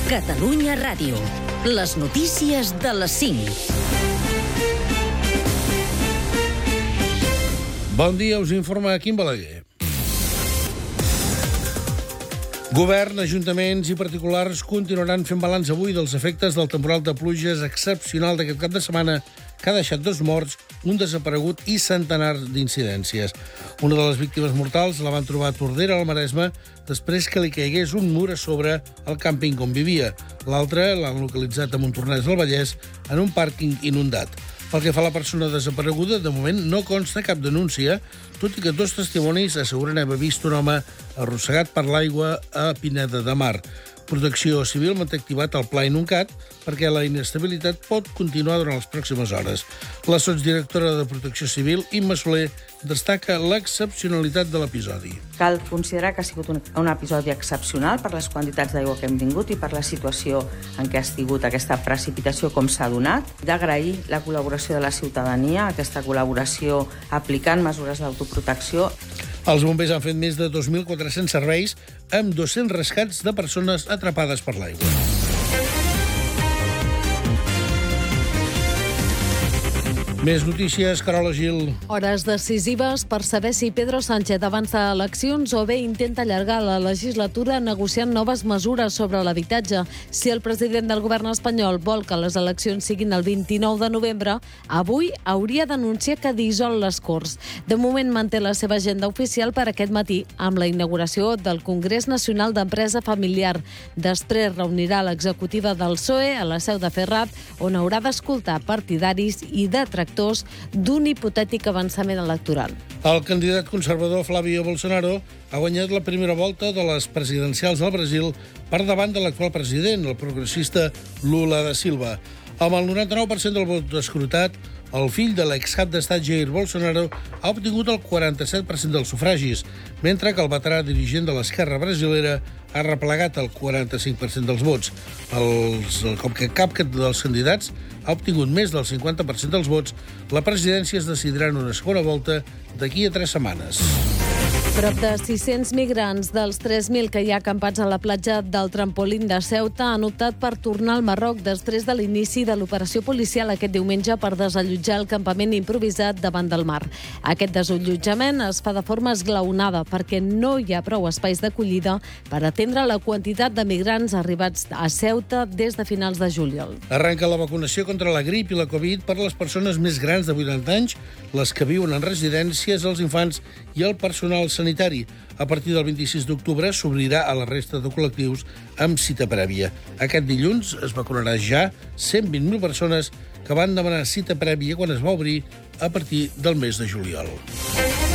Catalunya Ràdio. Les notícies de les 5. Bon dia, us informa Quim Balaguer. Govern, ajuntaments i particulars continuaran fent balanç avui dels efectes del temporal de pluges excepcional d'aquest cap de setmana que ha deixat 2 morts, un desaparegut i centenars d'incidències. Una de les víctimes mortals la van trobar a Tordera, al Maresme, després que li caigués un mur a sobre el càmping on vivia. L'altra l'han localitzat a Montornès del Vallès, en un pàrquing inundat. Pel que fa a la persona desapareguda, de moment no consta cap denúncia, tot i que 2 testimonis asseguren haver vist un home arrossegat per l'aigua a Pineda de Mar. Protecció Civil manté activat el pla Inuncat perquè la inestabilitat pot continuar durant les pròximes hores. La sotsdirectora de Protecció Civil, Imma Soler, destaca l'excepcionalitat de l'episodi. Cal considerar que ha sigut un episodi excepcional per les quantitats d'aigua que hem tingut i per la situació en què ha sigut aquesta precipitació com s'ha donat. D'agrair la col·laboració de la ciutadania, aquesta col·laboració aplicant mesures d'autoprotecció. Els bombers han fet més de 2.400 serveis amb 200 rescats de persones atrapades per l'aigua. Més notícies, Carola Gil. Hores decisives per saber si Pedro Sánchez avança a eleccions o bé intenta allargar la legislatura negociant noves mesures sobre l'habitatge. Si el president del govern espanyol vol que les eleccions siguin el 29 de novembre, avui hauria d'anunciar que dissol les Corts. De moment manté la seva agenda oficial per aquest matí amb la inauguració del Congrés Nacional d'Empresa Familiar. Després reunirà l'executiva del PSOE a la seu de Ferrat, on haurà d'escoltar partidaris i detractors d'un hipotètic avançament electoral. El candidat conservador Flávio Bolsonaro ha guanyat la primera volta de les presidencials del Brasil per davant de l'actual president, el progressista Lula da Silva. Amb el 99% del vot escrutat, el fill de l'excap d'estat Jair Bolsonaro ha obtingut el 47% dels sufragis, mentre que el veterà dirigent de l'esquerra brasilera ha replegat el 45% dels vots. Com que cap dels candidats ha obtingut més del 50% dels vots, la presidència es decidirà en una segona volta d'aquí a 3 setmanes. Prop de 600 migrants dels 3.000 que hi ha acampats a la platja del trampolín de Ceuta han optat per tornar al Marroc després de l'inici de l'operació policial aquest diumenge per desallotjar el campament improvisat davant del mar. Aquest desallotjament es fa de forma esglaonada perquè no hi ha prou espais d'acollida per atendre la quantitat de migrants arribats a Ceuta des de finals de juliol. Arrenca la vacunació contra la grip i la Covid per a les persones més grans de 80 anys, les que viuen en residències, els infants i el personal sanitari. A partir del 26 d'octubre s'obrirà a la resta de col·lectius amb cita prèvia. Aquest dilluns es vacunarà ja 120.000 persones que van demanar cita prèvia quan es va obrir a partir del mes de juliol.